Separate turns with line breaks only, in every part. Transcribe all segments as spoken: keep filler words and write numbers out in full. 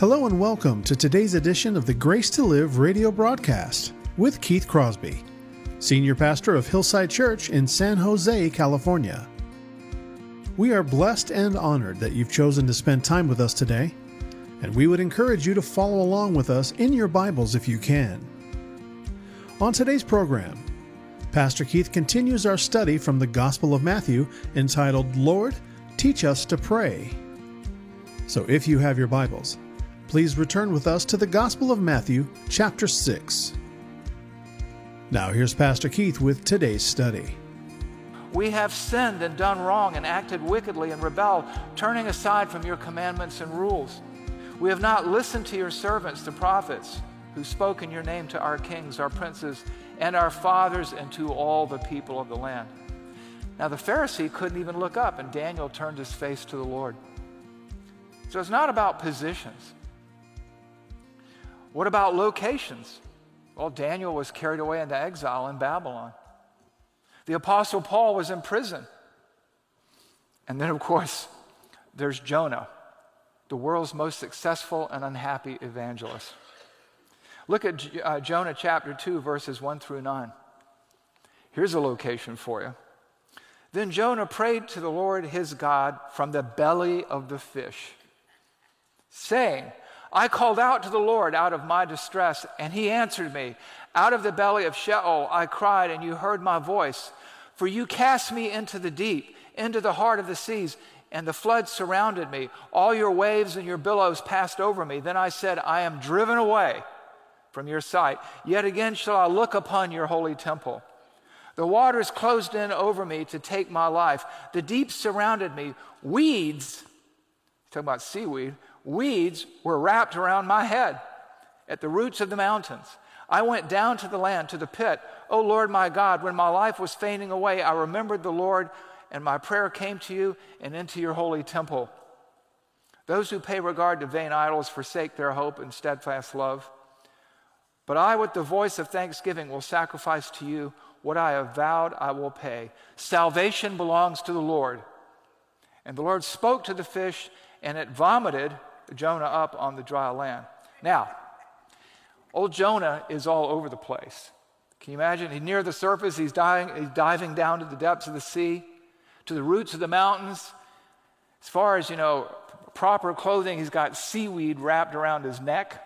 Hello and welcome to today's edition of the Grace to Live radio broadcast with Keith Crosby, Senior Pastor of Hillside Church in San Jose, California. We are blessed and honored that you've chosen to spend time with us today, and we would encourage you to follow along with us in your Bibles if you can. On today's program, Pastor Keith continues our study from the Gospel of Matthew entitled, Lord, Teach Us to Pray. So if you have your Bibles, please return with us to the Gospel of Matthew, chapter six. Now here's Pastor Keith with today's study.
We have sinned and done wrong and acted wickedly and rebelled, turning aside from your commandments and rules. We have not listened to your servants, the prophets, who spoke in your name to our kings, our princes, and our fathers, and to all the people of the land. Now the Pharisee couldn't even look up, and Daniel turned his face to the Lord. So it's not about positions. What about locations? Well, Daniel was carried away into exile in Babylon. The Apostle Paul was in prison. And then, of course, there's Jonah, the world's most successful and unhappy evangelist. Look at uh, Jonah chapter two, verses one through nine. Here's a location for you. Then Jonah prayed to the Lord his God from the belly of the fish, saying, I called out to the Lord out of my distress, and he answered me. Out of the belly of Sheol I cried, and you heard my voice. For you cast me into the deep, into the heart of the seas, and the flood surrounded me. All your waves and your billows passed over me. Then I said, I am driven away from your sight. Yet again shall I look upon your holy temple. The waters closed in over me to take my life. The deep surrounded me. Weeds, talking about seaweed, weeds were wrapped around my head at the roots of the mountains. I went down to the land, to the pit. O Lord my God, when my life was fainting away, I remembered the Lord, and my prayer came to you and into your holy temple. Those who pay regard to vain idols forsake their hope and steadfast love. But I, with the voice of thanksgiving, will sacrifice to you what I have vowed I will pay. Salvation belongs to the Lord. And the Lord spoke to the fish, and it vomited Jonah up on the dry land. Now, old Jonah is all over the place. Can you imagine? He's near the surface. He's, dying, he's diving down to the depths of the sea, to the roots of the mountains. As far as, you know, proper clothing, he's got seaweed wrapped around his neck.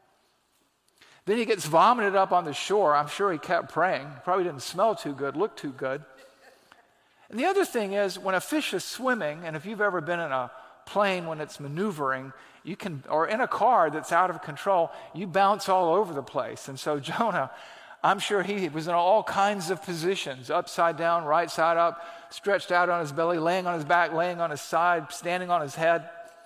Then he gets vomited up on the shore. I'm sure he kept praying. Probably didn't smell too good, look too good. And the other thing is, when a fish is swimming, and if you've ever been in a plane when it's maneuvering, you can, or in a car that's out of control, you bounce all over the place. And so Jonah, I'm sure he was in all kinds of positions, upside down, right side up, stretched out on his belly, laying on his back, laying on his side, standing on his head.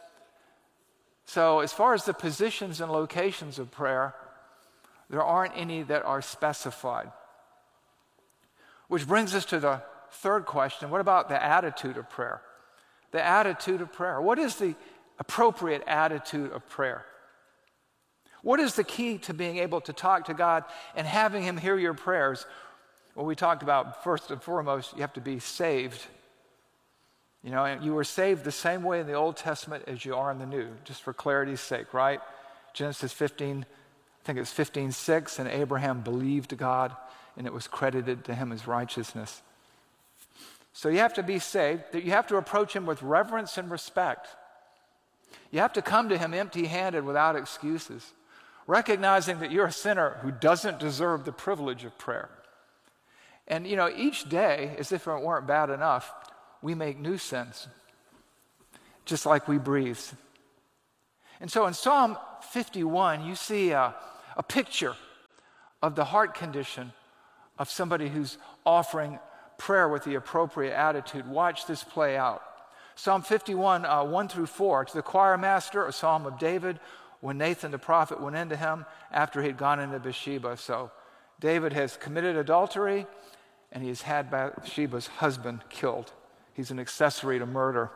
So as far as the positions and locations of prayer, there aren't any that are specified. Which brings us to the third question. What about the attitude of prayer? The attitude of prayer. What is the appropriate attitude of prayer? What is the key to being able to talk to God and having him hear your prayers? Well, we talked about, first and foremost, you have to be saved. You know, and you were saved the same way in the Old Testament as you are in the New, just for clarity's sake, right? Genesis fifteen, I think it's fifteen six, and Abraham believed God, and it was credited to him as righteousness. So you have to be saved, that you have to approach him with reverence and respect. You have to come to him empty-handed without excuses, recognizing that you're a sinner who doesn't deserve the privilege of prayer. And, you know, each day, as if it weren't bad enough, we make new sins, just like we breathe. And so in Psalm fifty-one, you see a, a picture of the heart condition of somebody who's offering prayer with the appropriate attitude. Watch this play out. Psalm fifty-one, uh, one through four. To the choir master, a psalm of David, when Nathan the prophet went into him after he'd gone into Bathsheba. So David has committed adultery, and he's had Bathsheba's husband killed. He's an accessory to murder.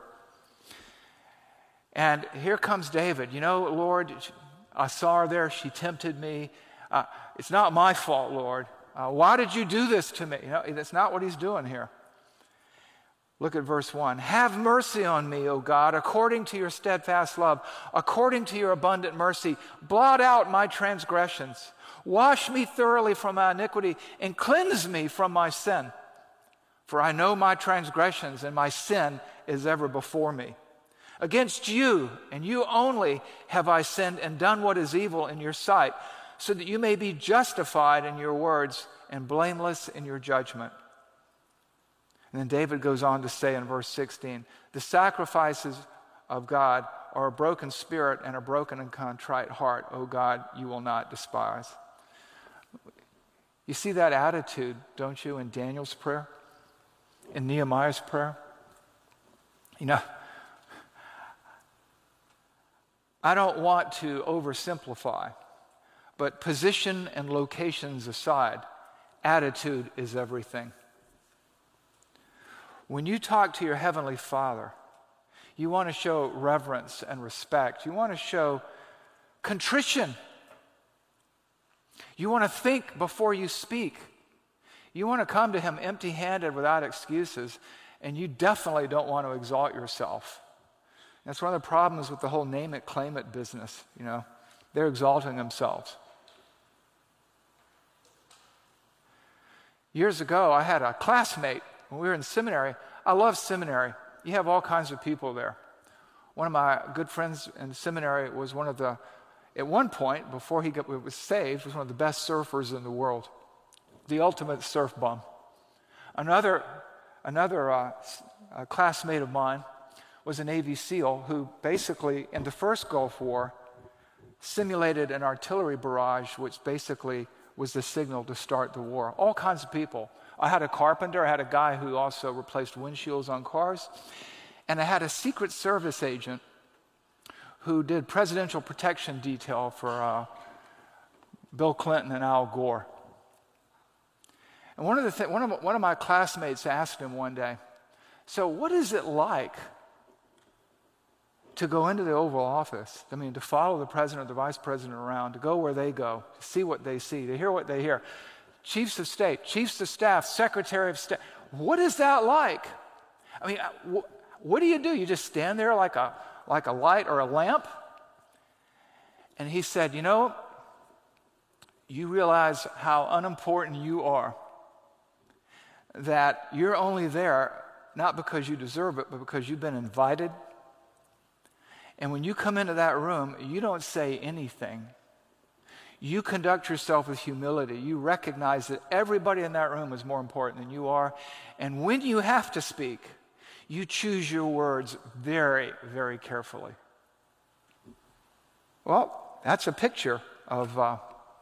And here comes David. You know, Lord, I saw her there. She tempted me. Uh, it's not my fault, Lord. Uh, why did you do this to me? You know, that's not what he's doing here. Look at verse one. Have mercy on me, O God, according to your steadfast love, according to your abundant mercy. Blot out my transgressions. Wash me thoroughly from my iniquity and cleanse me from my sin. For I know my transgressions and my sin is ever before me. Against you and you only have I sinned and done what is evil in your sight, so that you may be justified in your words and blameless in your judgment. And then David goes on to say in verse sixteen, the sacrifices of God are a broken spirit and a broken and contrite heart. O God, you will not despise. You see that attitude, don't you, in Daniel's prayer? In Nehemiah's prayer? You know, I don't want to oversimplify, but position and locations aside, attitude is everything. When you talk to your Heavenly Father, you want to show reverence and respect. You want to show contrition. You want to think before you speak. You want to come to Him empty-handed without excuses, and you definitely don't want to exalt yourself. That's one of the problems with the whole name it, claim it business, you know. They're exalting themselves. Years ago, I had a classmate when we were in seminary. I love seminary. You have all kinds of people there. One of my good friends in seminary was one of the, at one point, before he got, was saved, was one of the best surfers in the world. The ultimate surf bum. Another, another uh, a classmate of mine was a Navy SEAL who basically, in the first Gulf War, simulated an artillery barrage, which basically was the signal to start the war. All kinds of people. I had a carpenter, I had a guy who also replaced windshields on cars, and I had a Secret Service agent who did presidential protection detail for uh, Bill Clinton and Al Gore. And one of, the th- one, of, one of my classmates asked him one day, so what is it like to go into the Oval Office? I mean, to follow the president or the vice president around, to go where they go, to see what they see, to hear what they hear. Chiefs of state, chiefs of staff, secretary of state. What is that like? I mean, wh- what do you do? You just stand there like a, like a light or a lamp? And he said, you know, you realize how unimportant you are. That you're only there not because you deserve it, but because you've been invited. And when you come into that room, you don't say anything. You conduct yourself with humility. You recognize that everybody in that room is more important than you are. And when you have to speak, you choose your words very, very carefully. Well, that's a picture of, uh,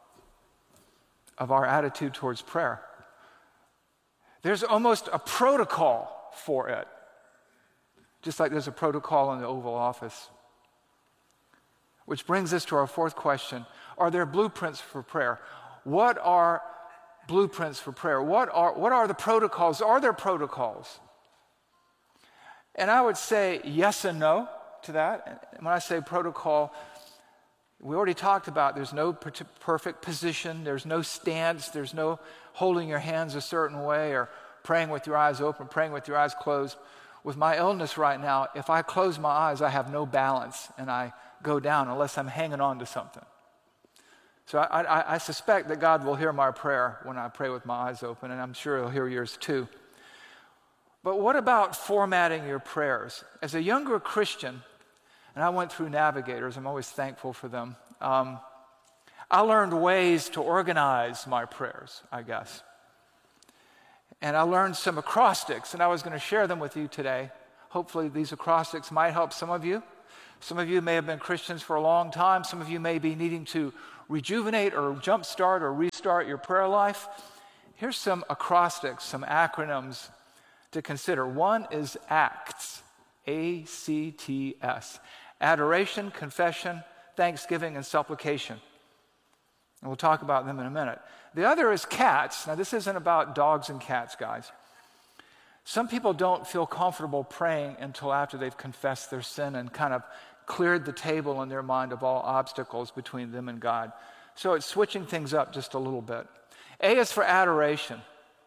of our attitude towards prayer. There's almost a protocol for it, just like there's a protocol in the Oval Office. Which brings us to our fourth question. Are there blueprints for prayer? What are blueprints for prayer? What are, what are the protocols? Are there protocols? And I would say yes and no to that. And when I say protocol, we already talked about there's no per- perfect position, there's no stance, there's no holding your hands a certain way or praying with your eyes open, praying with your eyes closed. With my illness right now, if I close my eyes, I have no balance and I go down unless I'm hanging on to something. So I, I, I suspect that God will hear my prayer when I pray with my eyes open, and I'm sure He'll hear yours too. But what about formatting your prayers? As a younger Christian, and I went through Navigators, I'm always thankful for them, um, I learned ways to organize my prayers, I guess. And I learned some acrostics, and I was going to share them with you today. Hopefully these acrostics might help some of you. Some of you may have been Christians for a long time. Some of you may be needing to rejuvenate or jumpstart or restart your prayer life. Here's some acrostics, some acronyms to consider. One is ACTS, A C T S. Adoration, confession, thanksgiving, and supplication. And we'll talk about them in a minute. The other is CATS. Now, this isn't about dogs and cats, guys. Some people don't feel comfortable praying until after they've confessed their sin and kind of cleared the table in their mind of all obstacles between them and God. So it's switching things up just a little bit. A is for adoration.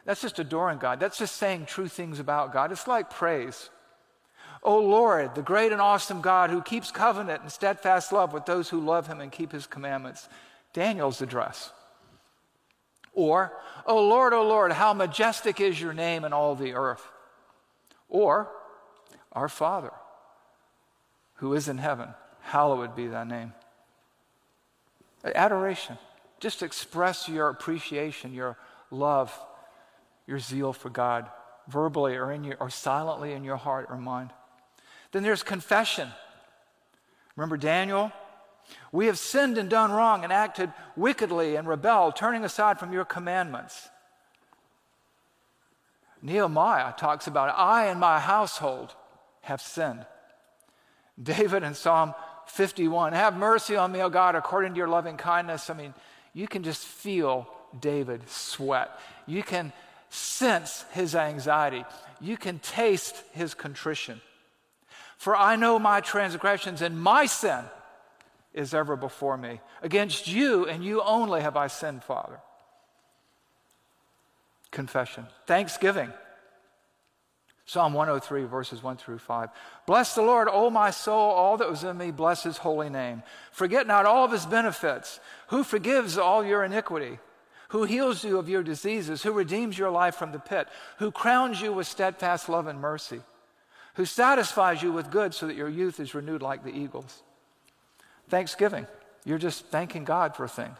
That's just adoring God. That's just saying true things about God. It's like praise. O Lord, the great and awesome God who keeps covenant and steadfast love with those who love him and keep his commandments. Daniel's address. Or, O Lord, O Lord, how majestic is your name in all the earth. Or, our Father, who is in heaven, hallowed be thy name. Adoration. Just express your appreciation, your love, your zeal for God, verbally or in your, or silently in your heart or mind. Then there's confession. Remember Daniel? We have sinned and done wrong and acted wickedly and rebelled, turning aside from your commandments. Nehemiah talks about it. I and my household have sinned. David in Psalm fifty-one, have mercy on me, O God, according to your loving kindness. I mean, you can just feel David sweat. You can sense his anxiety. You can taste his contrition. For I know my transgressions, and my sin is ever before me. Against you and you only have I sinned, Father. Confession. Thanksgiving. Psalm one oh three, verses one through five. Bless the Lord, O my soul, all that was in me, bless his holy name. Forget not all of his benefits, who forgives all your iniquity, who heals you of your diseases, who redeems your life from the pit, who crowns you with steadfast love and mercy, who satisfies you with good so that your youth is renewed like the eagles. Thanksgiving. You're just thanking God for things.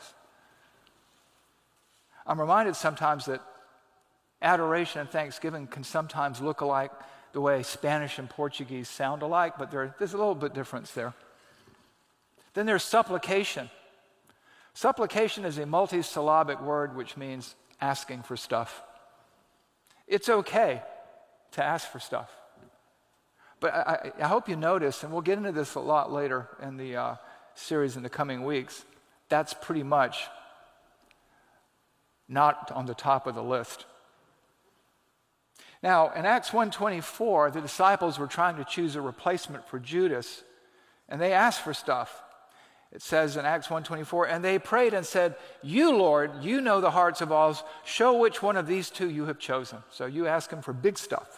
I'm reminded sometimes that adoration and thanksgiving can sometimes look alike the way Spanish and Portuguese sound alike, but there, there's a little bit difference there. Then there's supplication. Supplication is a multisyllabic word which means asking for stuff. It's okay to ask for stuff. But I, I hope you notice, and we'll get into this a lot later in the uh, series in the coming weeks, that's pretty much not on the top of the list. Now, in Acts one twenty-four, the disciples were trying to choose a replacement for Judas, and they asked for stuff. It says in Acts one twenty-four, and they prayed and said, you, Lord, you know the hearts of all. Show which one of these two you have chosen. So you ask him for big stuff.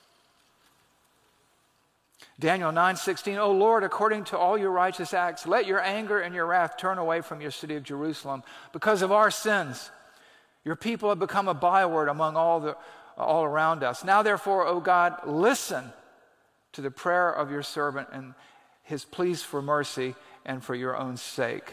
Daniel nine sixteen, O Lord, according to all your righteous acts, let your anger and your wrath turn away from your city of Jerusalem. Because of our sins, your people have become a byword among all the all around us. Now, therefore, O God, listen to the prayer of your servant and his pleas for mercy and for your own sake.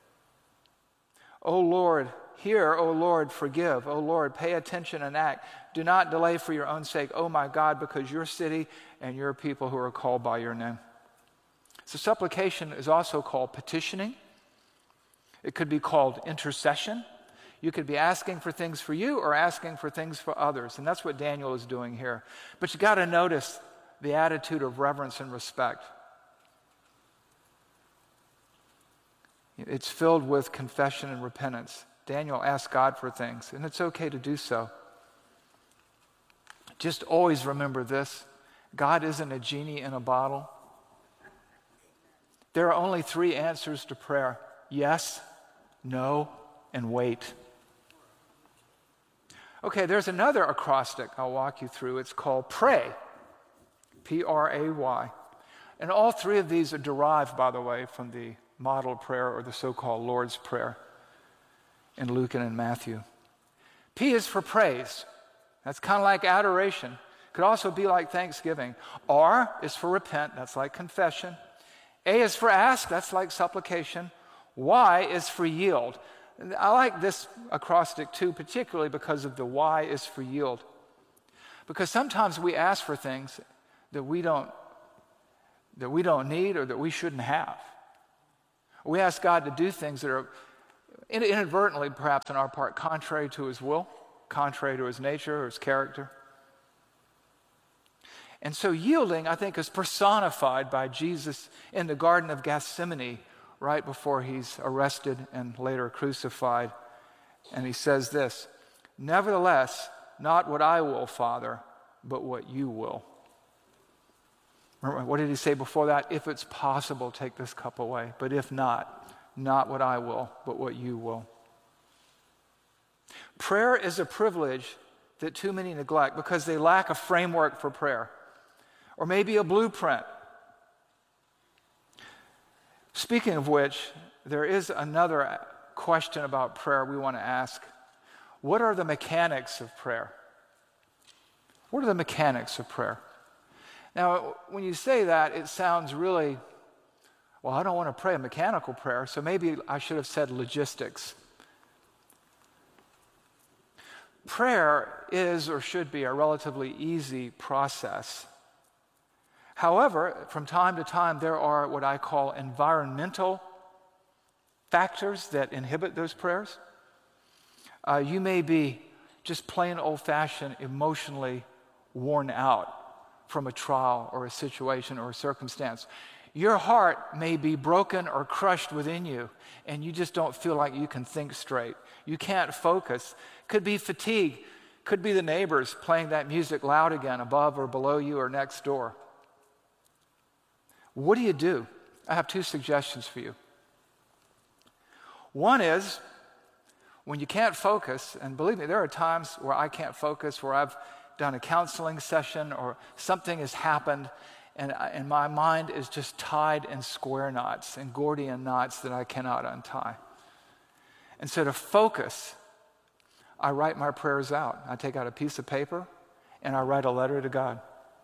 O Lord, hear, O Lord, forgive. O Lord, pay attention and act. Do not delay for your own sake, O my God, because your city and your people who are called by your name. So supplication is also called petitioning. It could be called intercession. You could be asking for things for you or asking for things for others. And that's what Daniel is doing here. But you got to notice the attitude of reverence and respect. It's filled with confession and repentance. Daniel asked God for things, and it's okay to do so. Just always remember this. God isn't a genie in a bottle. There are only three answers to prayer. Yes, no, and wait. Okay, there's another acrostic I'll walk you through. It's called pray, P R A Y. And all three of these are derived, by the way, from the model prayer or the so-called Lord's Prayer in Luke and in Matthew. P is for praise. That's kind of like adoration. Could also be like thanksgiving. R is for repent. That's like confession. A is for ask. That's like supplication. Y is for yield. I like this acrostic too, particularly because of the Y is for yield. Because sometimes we ask for things that we don't that we don't need or that we shouldn't have. We ask God to do things that are inadvertently, perhaps on our part, contrary to his will, contrary to his nature or his character. And so yielding, I think, is personified by Jesus in the Garden of Gethsemane right before he's arrested and later crucified. And he says this, nevertheless, not what I will, Father, but what you will. Remember, what did he say before that? If it's possible, take this cup away. But if not, not what I will, but what you will. Prayer is a privilege that too many neglect because they lack a framework for prayer, or maybe a blueprint. Speaking of which, there is another question about prayer we want to ask. What are the mechanics of prayer? What are the mechanics of prayer? Now, when you say that, it sounds really, well, I don't want to pray a mechanical prayer, so maybe I should have said logistics. Prayer is or should be a relatively easy process. However, from time to time, there are what I call environmental factors that inhibit those prayers. Uh, you may be just plain old-fashioned emotionally worn out from a trial or a situation or a circumstance. Your heart may be broken or crushed within you, and you just don't feel like you can think straight. You can't focus. Could be fatigue. Could be the neighbors playing that music loud again above or below you or next door. What do you do? I have two suggestions for you. One is, when you can't focus, and believe me, there are times where I can't focus, where I've done a counseling session or something has happened, and, I, and my mind is just tied in square knots, in Gordian knots that I cannot untie. And so to focus, I write my prayers out. I take out a piece of paper and I write a letter to God.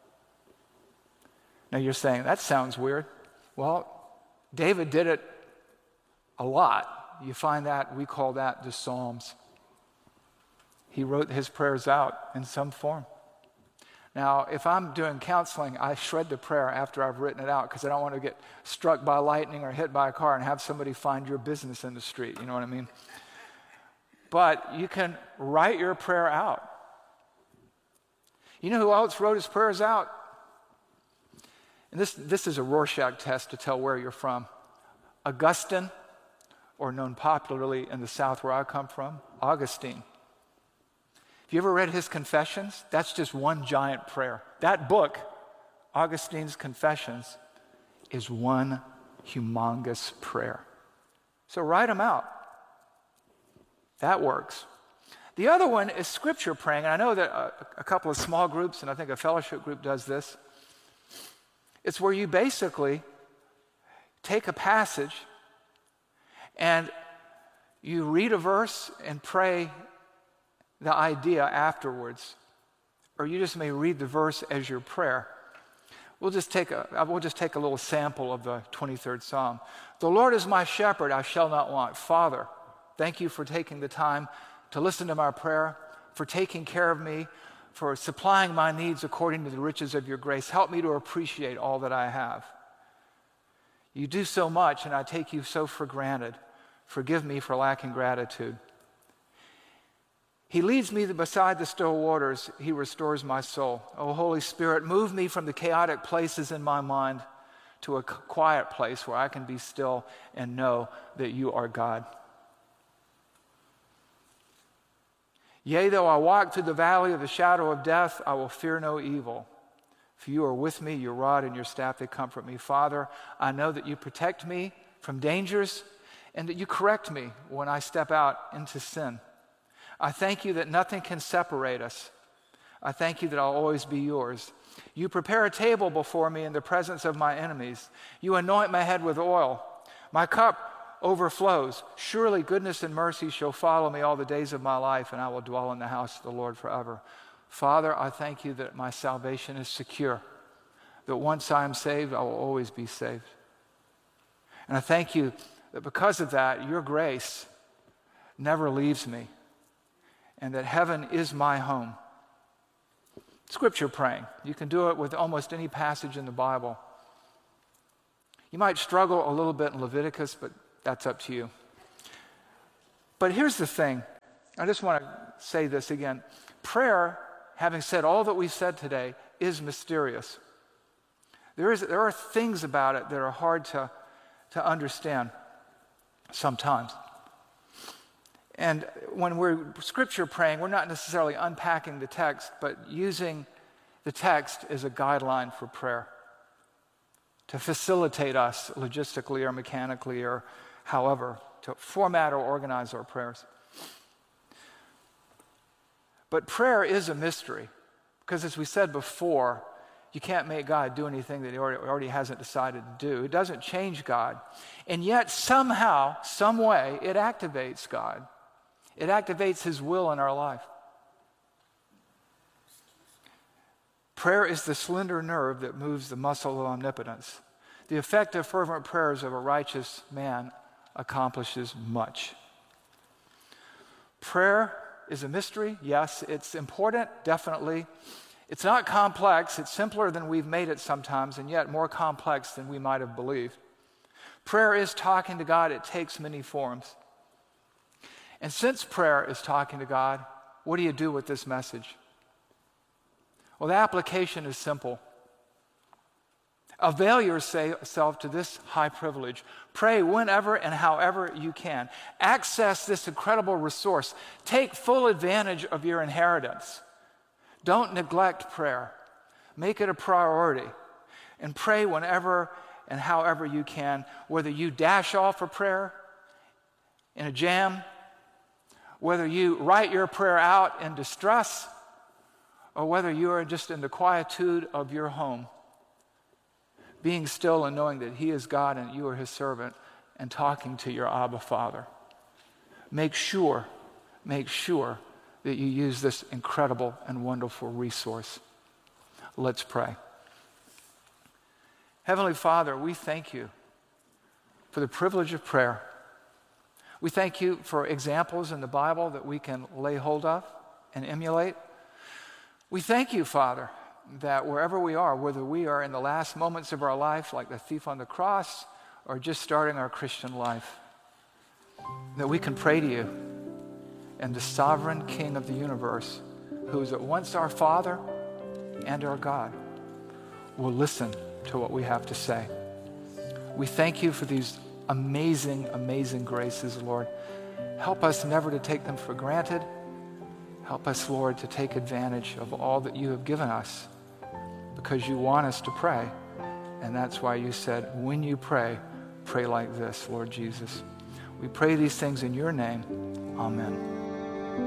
Now you're saying, that sounds weird. Well, David did it a lot. You find that, we call that the Psalms. He wrote his prayers out in some form. Now, if I'm doing counseling, I shred the prayer after I've written it out because I don't want to get struck by lightning or hit by a car and have somebody find your business in the street. You know what I mean? But you can write your prayer out. You know who else wrote his prayers out? And this, this is a Rorschach test to tell where you're from. Augustine, or known popularly in the South where I come from, Augustine. Have you ever read his Confessions? That's just one giant prayer. That book, Augustine's Confessions, is one humongous prayer. So write them out. That works. The other one is scripture praying, and I know that a, a couple of small groups, and I think a fellowship group does this. It's where you basically take a passage and you read a verse and pray the idea afterwards, or you just may read the verse as your prayer. We'll just take a, we'll just take a little sample of the twenty-third Psalm. The Lord is my shepherd, I shall not want. Father, thank you for taking the time to listen to my prayer, for taking care of me, for supplying my needs according to the riches of your grace. Help me to appreciate all that I have. You do so much, and I take you so for granted. Forgive me for lacking gratitude. He leads me beside the still waters. He restores my soul. Oh, Holy Spirit, move me from the chaotic places in my mind to a quiet place where I can be still and know that you are God. Yea, though I walk through the valley of the shadow of death, I will fear no evil. For you are with me, your rod and your staff, they comfort me. Father, I know that you protect me from dangers and that you correct me when I step out into sin. I thank you that nothing can separate us. I thank you that I'll always be yours. You prepare a table before me in the presence of my enemies. You anoint my head with oil. My cup overflows. Surely goodness and mercy shall follow me all the days of my life, and I will dwell in the house of the Lord forever. Father, I thank you that my salvation is secure, that once I am saved, I will always be saved. And I thank you that because of that, your grace never leaves me, and that heaven is my home. Scripture praying. You can do it with almost any passage in the Bible. You might struggle a little bit in Leviticus, but that's up to you. But here's the thing. I just want to say this again. Prayer, having said all that we've said today, is mysterious. There is, there are things about it that are hard to, to understand sometimes. And when we're scripture praying, we're not necessarily unpacking the text, but using the text as a guideline for prayer to facilitate us logistically or mechanically or however, to format or organize our prayers. But prayer is a mystery because, as we said before, you can't make God do anything that he already, already hasn't decided to do. It doesn't change God. And yet somehow, some way, it activates God. It activates his will in our life. Prayer is the slender nerve that moves the muscle of omnipotence. The effective, fervent prayers of a righteous man accomplishes much. Prayer is a mystery. Yes, it's important, definitely. It's not complex. It's simpler than we've made it sometimes, and yet more complex than we might have believed. Prayer is talking to God. It takes many forms. And since prayer is talking to God, what do you do with this message? Well, the application is simple. Avail yourself to this high privilege. Pray whenever and however you can. Access this incredible resource. Take full advantage of your inheritance. Don't neglect prayer. Make it a priority. And pray whenever and however you can, whether you dash off for prayer in a jam, whether you write your prayer out in distress, or whether you are just in the quietude of your home, being still and knowing that he is God and you are his servant, and talking to your Abba Father. Make sure, make sure that you use this incredible and wonderful resource. Let's pray. Heavenly Father, we thank you for the privilege of prayer. We thank you for examples in the Bible that we can lay hold of and emulate. We thank you, Father, that wherever we are, whether we are in the last moments of our life, like the thief on the cross, or just starting our Christian life, that we can pray to you and the sovereign King of the universe, who is at once our Father and our God, will listen to what we have to say. We thank you for these amazing, amazing graces, Lord. Help us never to take them for granted. Help us, Lord, to take advantage of all that you have given us, because you want us to pray. And that's why you said, when you pray, pray like this, Lord Jesus. We pray these things in your name. Amen.